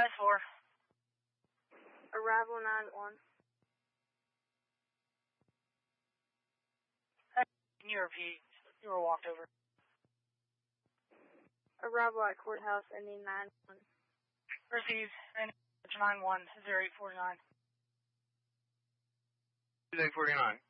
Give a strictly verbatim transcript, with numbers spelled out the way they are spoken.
ten four. Arrival nine one. Can you repeat? You were walked over. Arrival at courthouse ending nine one. Received. nine one, zero eight four nine. eight forty-nine.